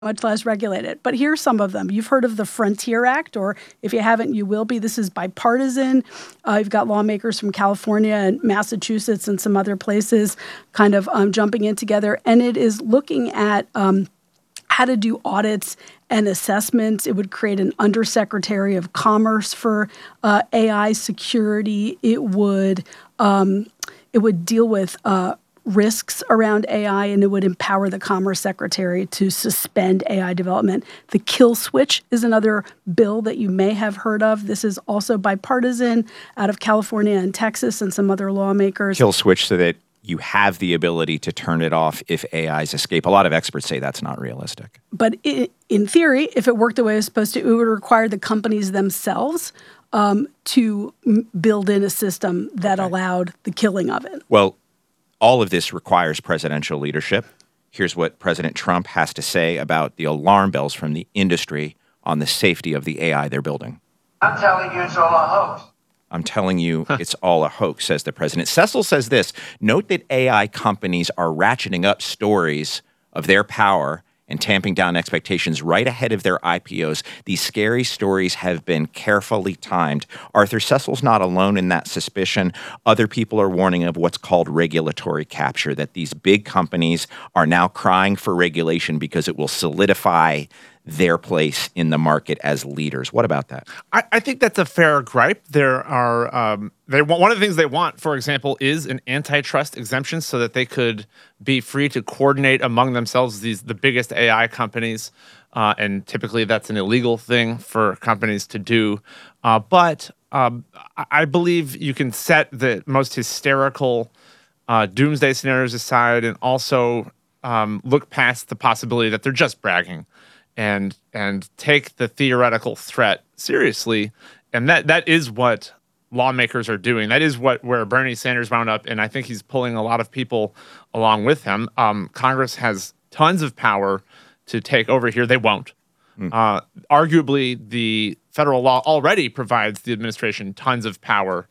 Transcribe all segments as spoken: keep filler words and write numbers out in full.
much less regulated. But here's some of them. You've heard of the Frontier Act, or if you haven't, you will be. This is bipartisan. Uh, you've got lawmakers from California and Massachusetts and some other places kind of um, jumping in together. And it is looking at um, how to do audits and assessments. It would create an undersecretary of commerce for uh, A I security. It would um, it would deal with uh, risks around A I, and it would empower the Commerce Secretary to suspend A I development. The Kill Switch is another bill that you may have heard of. This is also bipartisan out of California and Texas and some other lawmakers. Kill Switch so that you have the ability to turn it off if A Is escape. A lot of experts say that's not realistic. But it, in theory, if it worked the way it was supposed to, it would require the companies themselves um, to m- build in a system that okay. allowed the killing of it. Well, all of this requires presidential leadership. Here's what President Trump has to say about the alarm bells from the industry on the safety of the A I they're building. I'm telling you it's all a hoax. I'm telling you it's all a hoax, says the president. Cecil says this, note that A I companies are ratcheting up stories of their power and tamping down expectations right ahead of their I P Os. These scary stories have been carefully timed. Arthur, Cecil's not alone in that suspicion. Other people are warning of what's called regulatory capture, that these big companies are now crying for regulation because it will solidify their place in the market as leaders. What about that? I, I think that's a fair gripe. There are um, they want, one of the things they want, for example, is an antitrust exemption so that they could be free to coordinate among themselves these the biggest A I companies, uh, and typically that's an illegal thing for companies to do. Uh, but um, I believe you can set the most hysterical uh, doomsday scenarios aside and also um, look past the possibility that they're just bragging. And and take the theoretical threat seriously, and that that is what lawmakers are doing. That is what where Bernie Sanders wound up, and I think he's pulling a lot of people along with him. Um, Congress has tons of power to take over here. They won't. Mm. Uh, arguably, the federal law already provides the administration tons of power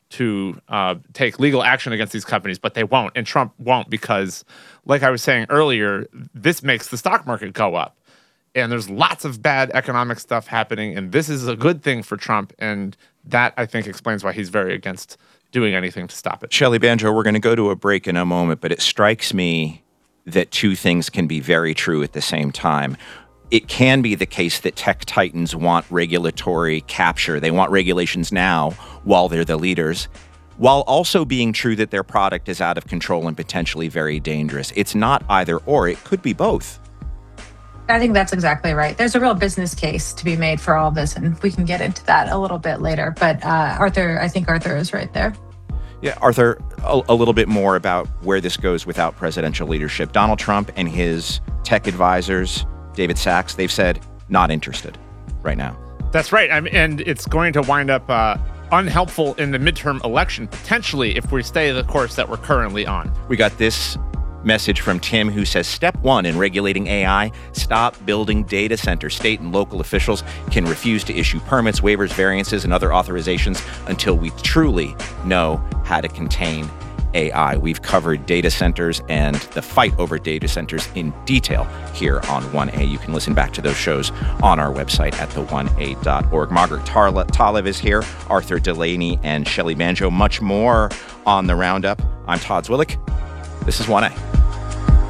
to uh, take legal action against these companies, but they won't, and Trump won't because, like I was saying earlier, this makes the stock market go up. And there's lots of bad economic stuff happening, and this is a good thing for Trump, and that, I think, explains why he's very against doing anything to stop it. Shelly Banjo, we're going to go to a break in a moment, but it strikes me that two things can be very true at the same time. It can be the case that tech titans want regulatory capture. They want regulations now while they're the leaders, while also being true that their product is out of control and potentially very dangerous. It's not either or. It could be both. I think that's exactly right. There's a real business case to be made for all of this, and we can get into that a little bit later. But uh, Arthur, I think Arthur is right there. Yeah, Arthur, a, a little bit more about where this goes without presidential leadership. Donald Trump and his tech advisors, David Sachs, they've said not interested right now. That's right. I mean, and it's going to wind up uh, unhelpful in the midterm election, potentially, if we stay the course that we're currently on. We got this message from Tim, who says, step one in regulating A I, stop building data centers. State and local officials can refuse to issue permits, waivers, variances, and other authorizations until we truly know how to contain A I. We've covered data centers and the fight over data centers in detail here on one A. You can listen back to those shows on our website at the one a dot org. Margaret Tarla- Talev is here, Arthur Delaney, and Shelly Banjo. Much more on the Roundup. I'm Todd Zwillich. This is one A.